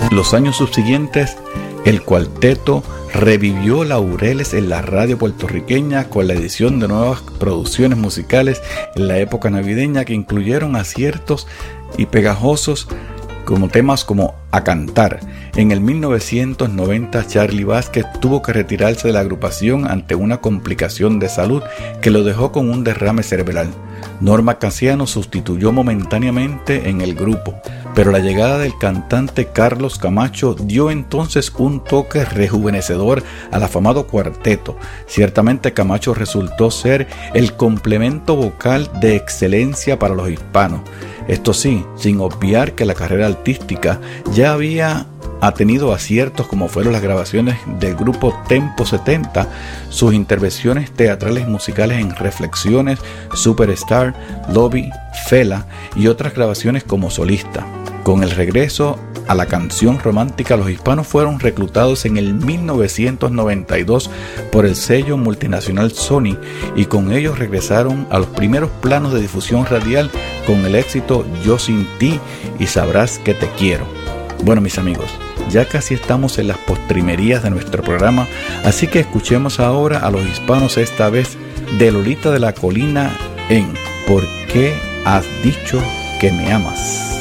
Los años subsiguientes, el cuarteto revivió laureles en la radio puertorriqueña con la edición de nuevas producciones musicales en la época navideña que incluyeron aciertos y pegajosos como temas como A Cantar. En el 1990, Charly Vázquez tuvo que retirarse de la agrupación ante una complicación de salud que lo dejó con un derrame cerebral. Norma Casiano sustituyó momentáneamente en el grupo, pero la llegada del cantante Carlos Camacho dio entonces un toque rejuvenecedor al afamado cuarteto. Ciertamente Camacho resultó ser el complemento vocal de excelencia para los hispanos. Esto sí, sin obviar que la carrera artística ya había tenido aciertos como fueron las grabaciones del grupo Tempo 70, sus intervenciones teatrales musicales en Reflexiones, Superstar, Lobby, Fela y otras grabaciones como solista. Con el regreso a la canción romántica, los hispanos fueron reclutados en el 1992 por el sello multinacional Sony y con ellos regresaron a los primeros planos de difusión radial con el éxito Yo Sin Ti y Sabrás que Te Quiero. Bueno, mis amigos, ya casi estamos en las postrimerías de nuestro programa, así que escuchemos ahora a los hispanos, esta vez de Lolita de la Colina en ¿Por qué has dicho que me amas?